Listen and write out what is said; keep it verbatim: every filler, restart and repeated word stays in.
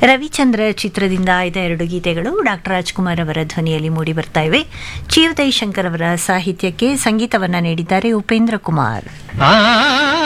ರವಿಚಂದ್ರ ಚಿತ್ರದಿಂದ ಆಯ್ದ ಎರಡು ಗೀತೆಗಳು ಡಾಕ್ಟರ್ ರಾಜ್ಕುಮಾರ್ ಅವರ ಧ್ವನಿಯಲ್ಲಿ ಮೂಡಿ ಬರ್ತಾ ಇವೆ. ಚಿ ಉದಯಶಂಕರ್ ಅವರ ಸಾಹಿತ್ಯಕ್ಕೆ ಸಂಗೀತವನ್ನ ನೀಡಿದ್ದಾರೆ ಉಪೇಂದ್ರ ಕುಮಾರ್.